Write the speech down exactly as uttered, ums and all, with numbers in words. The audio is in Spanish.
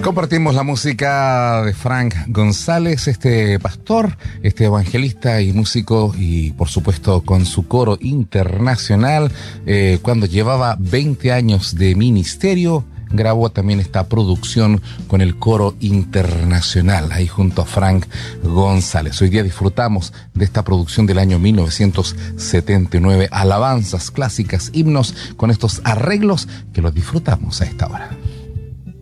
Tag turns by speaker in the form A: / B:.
A: Compartimos la música de Frank González, este pastor, este evangelista y músico, y por supuesto con su coro internacional. Eh, cuando llevaba veinte años de ministerio, grabó también esta producción con el coro internacional, ahí junto a Frank González. Hoy día disfrutamos de esta producción del año mil novecientos setenta y nueve, alabanzas clásicas, himnos con estos arreglos que los disfrutamos a esta hora.